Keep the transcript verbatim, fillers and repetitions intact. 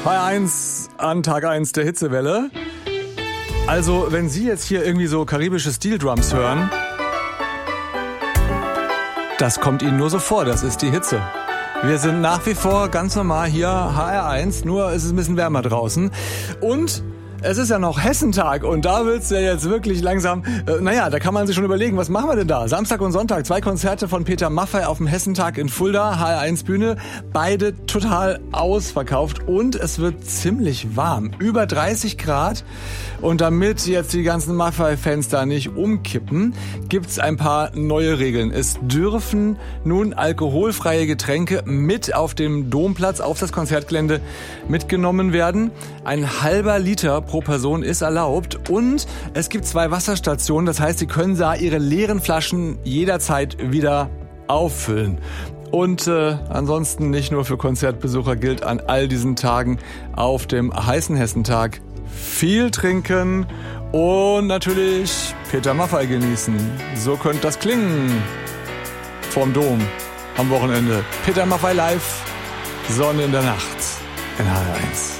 H R eins an Tag eins der Hitzewelle. Also, wenn Sie jetzt hier irgendwie so karibische Steel Drums hören, das kommt Ihnen nur so vor, das ist die Hitze. Wir sind nach wie vor ganz normal hier H R eins, nur ist es ein bisschen wärmer draußen. Und es ist ja noch Hessentag und da wird's ja jetzt wirklich langsam, äh, naja, da kann man sich schon überlegen, was machen wir denn da? Samstag und Sonntag, zwei Konzerte von Peter Maffay auf dem Hessentag in Fulda, H R eins Bühne, beide total ausverkauft und es wird ziemlich warm, über dreißig Grad. Und damit jetzt die ganzen Maffay-Fans da nicht umkippen, gibt's ein paar neue Regeln. Es dürfen nun alkoholfreie Getränke mit auf dem Domplatz, auf das Konzertgelände mitgenommen werden. Ein halber Liter pro Person ist erlaubt und es gibt zwei Wasserstationen, das heißt, Sie können da Ihre leeren Flaschen jederzeit wieder auffüllen. Und äh, ansonsten nicht nur für Konzertbesucher gilt an all diesen Tagen auf dem heißen Hessentag viel trinken und natürlich Peter Maffay genießen. So könnte das klingen vorm Dom am Wochenende. Peter Maffay live, Sonne in der Nacht in H R eins.